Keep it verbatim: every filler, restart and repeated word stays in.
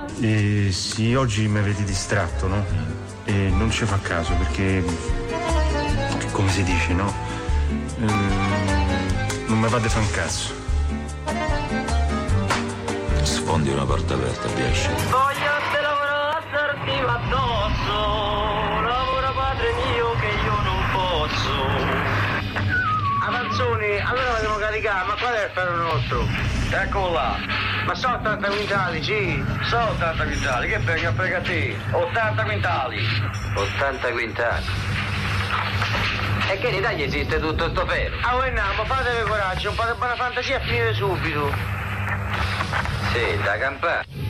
Eh, sì, oggi mi avete distratto, no? E non ci fa caso perché, come si dice, no? Ehm, non mi fate fa un cazzo. Sfondi una porta aperta, piace. Voglio te lavoro assertivo addosso, lavora padre mio che io non posso. Avanzoni, allora la devo caricare, ma qual è il ferro nostro? Eccolo là. Ma sono ottanta quintali, sì. Sono ottanta quintali, che frega, frega te. ottanta quintali. ottanta quintali. E che in Italia esiste tutto sto ferro? Ah, voi no, ma fatevi coraggio, un po' di buona fantasia e finire subito. Sì, da campare.